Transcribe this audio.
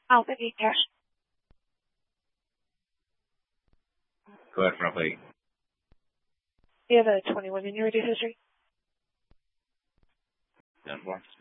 Alpha 8 cash. Go ahead for Alpha 8. You have a 21 in your reduce history. 10-4.